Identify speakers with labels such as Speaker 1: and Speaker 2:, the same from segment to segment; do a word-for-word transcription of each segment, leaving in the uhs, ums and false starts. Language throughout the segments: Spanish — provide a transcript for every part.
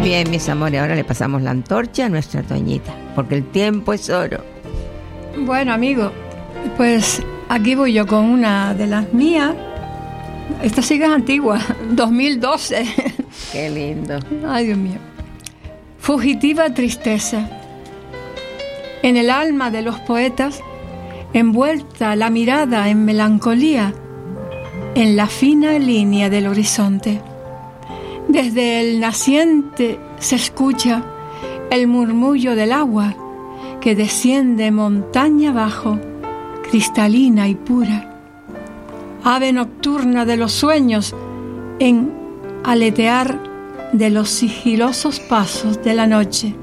Speaker 1: Bien, mis amores, ahora le pasamos la antorcha a nuestra Toñita, porque el tiempo es oro.
Speaker 2: Bueno, amigo, pues aquí voy yo con una de las mías. Esta sí que es antigua, dos mil doce.
Speaker 1: Qué lindo.
Speaker 2: Ay, Dios mío. Fugitiva tristeza. En el alma de los poetas, envuelta la mirada en melancolía, en la fina línea del horizonte. Desde el naciente se escucha el murmullo del agua que desciende montaña abajo, cristalina y pura. Ave nocturna de los sueños en aletear de los sigilosos pasos de la noche.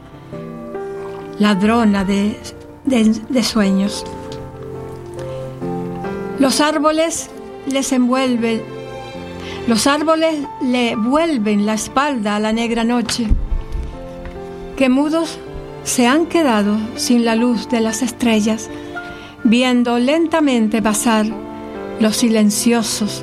Speaker 2: Ladrona de, de, de sueños. Los árboles les envuelven, los árboles le vuelven la espalda a la negra noche, que mudos se han quedado sin la luz de las estrellas, viendo lentamente pasar los silenciosos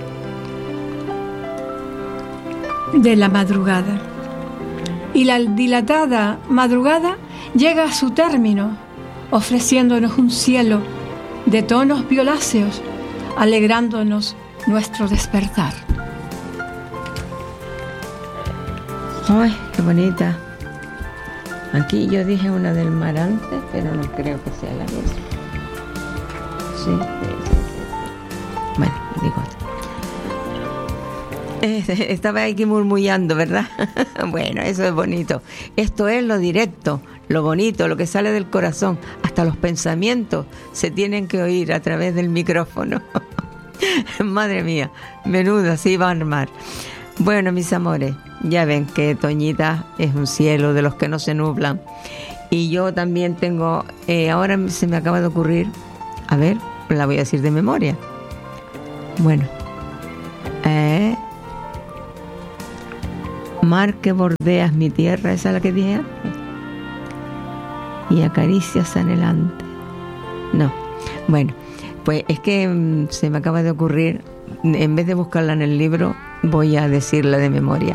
Speaker 2: de la madrugada. Y la dilatada madrugada llega a su término, ofreciéndonos un cielo de tonos violáceos, alegrándonos nuestro despertar.
Speaker 1: ¡Ay, qué bonita! Aquí yo dije una del Marante, pero no creo que sea la misma. Sí, sí, sí, sí. Bueno, digo otra. Estaba aquí murmullando, ¿verdad? Bueno, eso es bonito. Esto es lo directo, lo bonito, lo que sale del corazón. Hasta los pensamientos se tienen que oír a través del micrófono. Madre mía, menuda se iba a armar. Bueno, mis amores, ya ven que Toñita es un cielo de los que no se nublan. Y yo también tengo, eh, ahora se me acaba de ocurrir, a ver, la voy a decir de memoria. Bueno, eh, mar que bordeas mi tierra, esa es la que dije antes, y acaricias anhelante. No, bueno, pues es que mmm, se me acaba de ocurrir, en vez de buscarla en el libro, voy a decirla de memoria.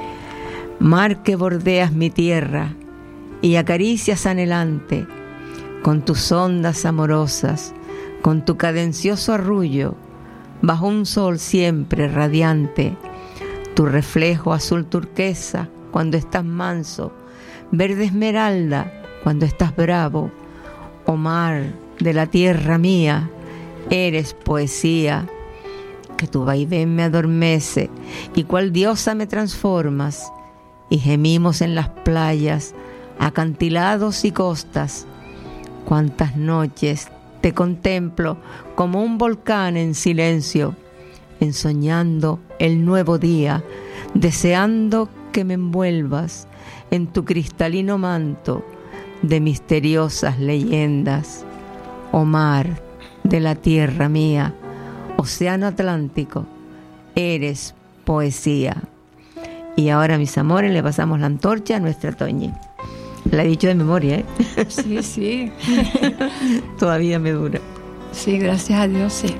Speaker 1: Mar que bordeas mi tierra y acaricias anhelante, con tus ondas amorosas, con tu cadencioso arrullo, bajo un sol siempre radiante, tu reflejo azul turquesa cuando estás manso, verde esmeralda cuando estás bravo, oh mar de la tierra mía, eres poesía, que tu vaivén me adormece y cual diosa me transformas, y gemimos en las playas, acantilados y costas. Cuántas noches te contemplo como un volcán en silencio, ensoñando el nuevo día, deseando que me envuelvas en tu cristalino manto de misteriosas leyendas. Oh mar de la tierra mía, océano Atlántico, eres poesía. Y ahora, mis amores, le pasamos la antorcha a nuestra Toñi. La he dicho de memoria, ¿eh?
Speaker 2: Sí, sí.
Speaker 1: Todavía me dura.
Speaker 2: Sí, gracias a Dios, sí.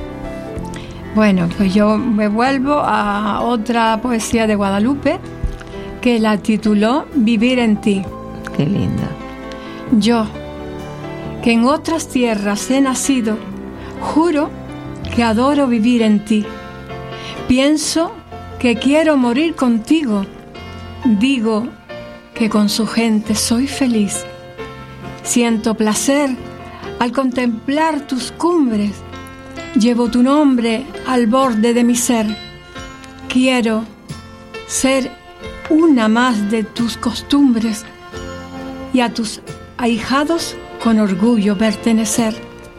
Speaker 2: Bueno, pues yo me vuelvo a otra poesía de Guadalupe que la tituló Vivir en ti.
Speaker 1: Qué linda.
Speaker 2: Yo, que en otras tierras he nacido, juro que adoro vivir en ti. Pienso que quiero morir contigo. Digo que con su gente soy feliz. Siento placer al contemplar tus cumbres. Llevo tu nombre al borde de mi ser. Quiero ser una más de tus costumbres y a tus ahijados con orgullo pertenecer.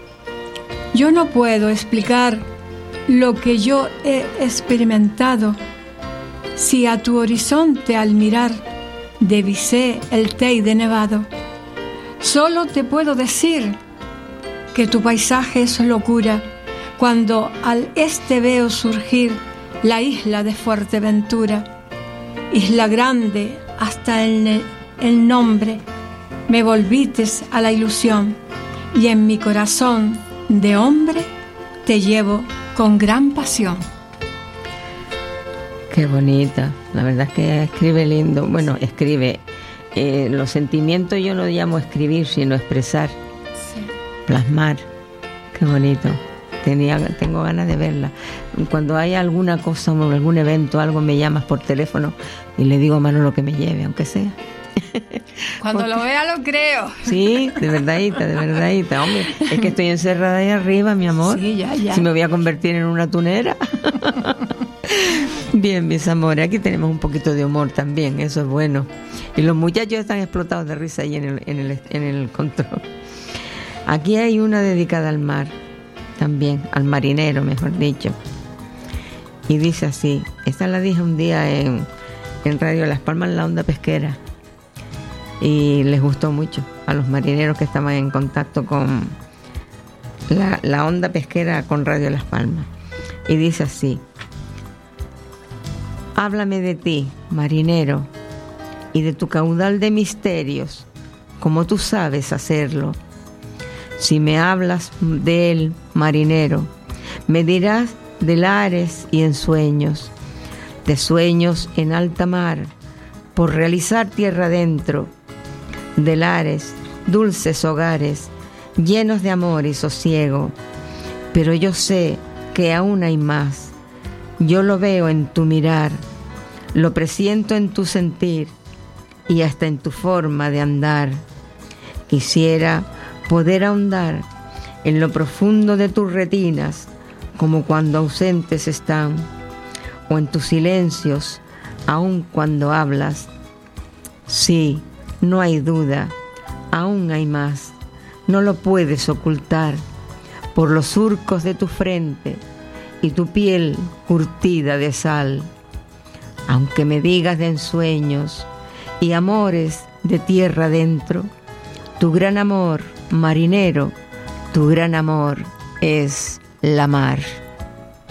Speaker 2: Yo no puedo explicar lo que yo he experimentado, si a tu horizonte al mirar divisé el Teide nevado. Solo te puedo decir que tu paisaje es locura, cuando al este veo surgir la isla de Fuerteventura. Isla grande hasta el, el nombre, me volvites a la ilusión, y en mi corazón de hombre te llevo con gran pasión.
Speaker 1: Qué bonita. La verdad es que escribe lindo. Bueno, escribe. Eh, los sentimientos yo no llamo escribir, sino expresar, sí. Plasmar. Qué bonito. Tenía, tengo ganas de verla. Cuando hay alguna cosa, algún evento, algo, me llamas por teléfono y le digo a Manolo que me lleve, aunque sea.
Speaker 2: Cuando Porque, lo vea lo creo.
Speaker 1: Sí, de verdadita, de verdadita. Hombre, es que estoy encerrada ahí arriba, mi amor.
Speaker 2: Sí, ya, ya.
Speaker 1: Si me voy a convertir en una tunera. Bien, mis amores, aquí tenemos un poquito de humor también, eso es bueno. Y los muchachos están explotados de risa ahí en el, en el, en el control. Aquí hay una dedicada al mar, también, al marinero, mejor dicho. Y dice así, esta la dije un día en, en Radio Las Palmas, en la onda pesquera. Y les gustó mucho a los marineros que estaban en contacto con la, la onda pesquera con Radio Las Palmas. Y dice así: háblame de ti, marinero, y de tu caudal de misterios, como tú sabes hacerlo. Si me hablas de él, marinero, me dirás de lares y ensueños, de sueños en alta mar, por realizar tierra adentro, de lares, dulces hogares, llenos de amor y sosiego. Pero yo sé que aún hay más. Yo lo veo en tu mirar, lo presiento en tu sentir y hasta en tu forma de andar. Quisiera poder ahondar en lo profundo de tus retinas, como cuando ausentes están, o en tus silencios, aun cuando hablas. Sí, no hay duda, aún hay más. No lo puedes ocultar por los surcos de tu frente y tu piel curtida de sal. Aunque me digas de ensueños y amores de tierra adentro, tu gran amor, marinero, tu gran amor es la mar.